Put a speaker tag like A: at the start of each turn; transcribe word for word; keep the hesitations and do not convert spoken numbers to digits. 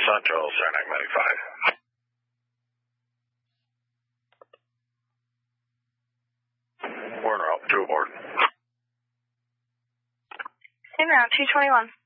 A: Central, Saranac ninety-five. We're en route, two aboard.
B: En route, two twenty-one.